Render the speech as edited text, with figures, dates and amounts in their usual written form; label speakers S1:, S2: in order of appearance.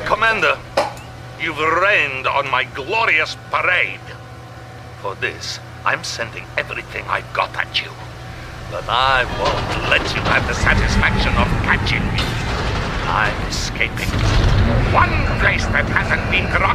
S1: Commander, you've rained on my glorious parade. For this, I'm sending everything I've got at you. But I won't let you have the satisfaction of catching me. I'm escaping. One place that hasn't been